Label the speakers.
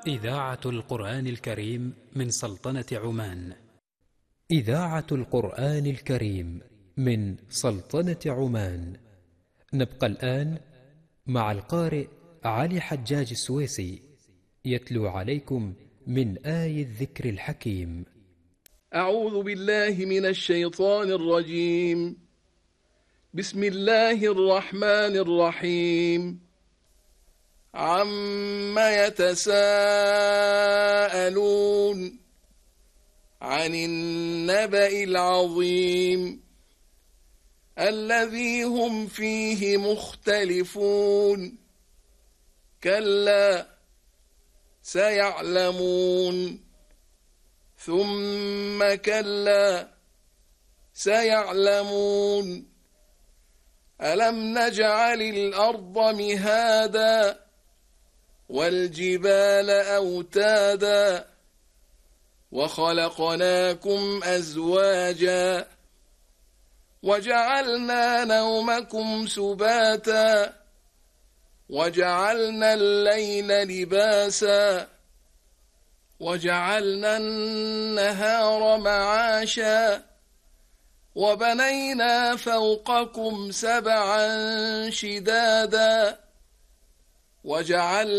Speaker 1: إذاعة القرآن الكريم من سلطنة عمان.
Speaker 2: إذاعة القرآن الكريم من سلطنة عمان. نبقى الآن مع القارئ علي حجاج السويسي يتلو عليكم من آي الذكر الحكيم.
Speaker 3: أعوذ بالله من الشيطان الرجيم. بسم الله الرحمن الرحيم. عم يتساءلون عن النبأ العظيم الذي هم فيه مختلفون. كلا سيعلمون ثم كلا سيعلمون. ألم نجعل الأرض مهادا والجبال أوتادا وخلقناكم أزواجا وجعلنا نومكم سباتا وجعلنا الليل لباسا وجعلنا النهار معاشا وبنينا فوقكم سبعا شدادا وجعلنا